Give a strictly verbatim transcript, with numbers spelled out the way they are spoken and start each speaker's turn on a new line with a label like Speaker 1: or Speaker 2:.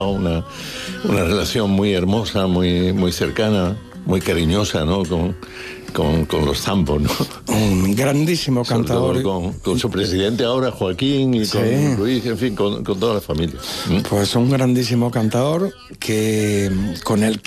Speaker 1: Una, una relación muy hermosa, muy, muy cercana, muy cariñosa, ¿no? Con, con, con los Zampos, ¿no?
Speaker 2: Un grandísimo cantador.
Speaker 1: Con, con su presidente ahora, Joaquín, y sí. con Luis, en fin, con, con toda la familia.
Speaker 2: Pues un grandísimo cantador que con el